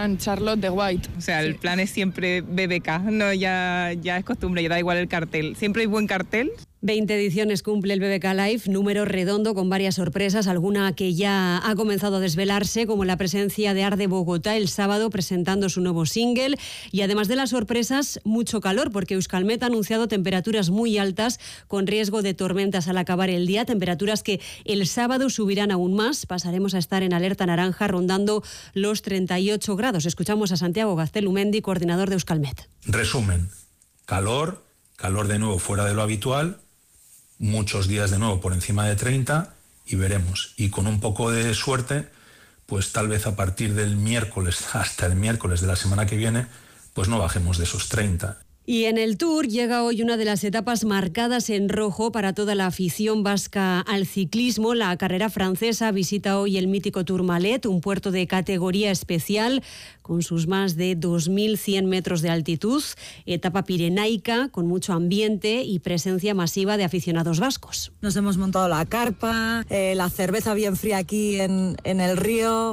llaman Charlotte de White. O sea, el plan es siempre BBK, no, ya es costumbre, ya da igual el cartel. Siempre hay buen cartel. 20 ediciones cumple el BBK Live, número redondo con varias sorpresas, alguna que ya ha comenzado a desvelarse, como la presencia de Arde Bogotá el sábado presentando su nuevo single, y además de las sorpresas, mucho calor, porque Euskalmet ha anunciado temperaturas muy altas con riesgo de tormentas al acabar el día, temperaturas que el sábado subirán aún más, pasaremos a estar en alerta naranja rondando los 38 grados. Escuchamos a Santiago Gaztelumendi, coordinador de Euskalmet. Resumen, calor de nuevo fuera de lo habitual, muchos días de nuevo por encima de 30 y veremos. Y con un poco de suerte, pues tal vez a partir del miércoles hasta el miércoles de la semana que viene, pues no bajemos de esos 30. Y en el Tour llega hoy una de las etapas marcadas en rojo para toda la afición vasca al ciclismo. La carrera francesa visita hoy el mítico Tourmalet, un puerto de categoría especial con sus más de 2.100 metros de altitud. Etapa pirenaica con mucho ambiente y presencia masiva de aficionados vascos. Nos hemos montado la carpa, la cerveza bien fría aquí en el río.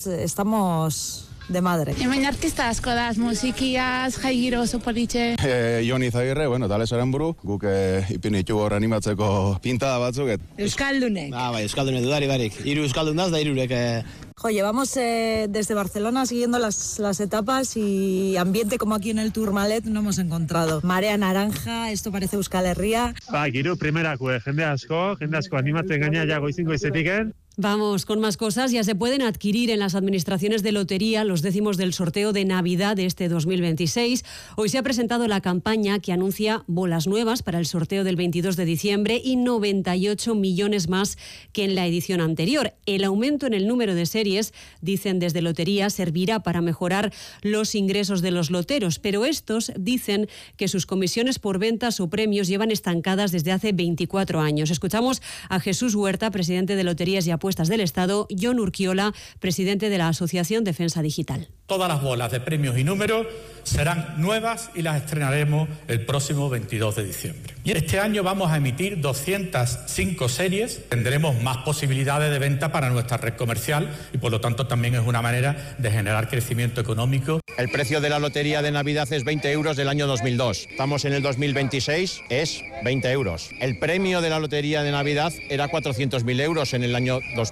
Estamos de madre. Hemen artista asko da, musikiaz, jai giro oso politxe. Jon Izagirre, tale zaren buru, guk ipin ditugu hor animatzeko pintada batzuk. Euskaldunek. Bai, Euskaldunek dudari barik. 3 Euskaldunaz da 3 Llevamos desde Barcelona siguiendo las etapas y ambiente como aquí en el Tourmalet no hemos encontrado. Marea naranja, esto parece Euskal Herria. Giro primerako, jende asko animatzen gaina ja goizetik. Vamos con más cosas. Ya se pueden adquirir en las administraciones de lotería los décimos del sorteo de Navidad de este 2026. Hoy se ha presentado la campaña que anuncia bolas nuevas para el sorteo del 22 de diciembre y 98 millones más que en la edición anterior. El aumento en el número de series, dicen desde Lotería, servirá para mejorar los ingresos de los loteros, pero estos dicen que sus comisiones por ventas o premios llevan estancadas desde hace 24 años. Escuchamos a Jesús Huerta, presidente de Loterías y Apuestas del Estado, Jon Urquiola, presidente de la Asociación Defensa Digital. Todas las bolas de premios y números serán nuevas y las estrenaremos el próximo 22 de diciembre. Y este año vamos a emitir 205 series. Tendremos más posibilidades de venta para nuestra red comercial y por lo tanto también es una manera de generar crecimiento económico. El precio de la lotería de Navidad es 20 euros del año 2002. Estamos en el 2026, es 20 euros. El premio de la lotería de Navidad era 400.000 euros en el año 2000.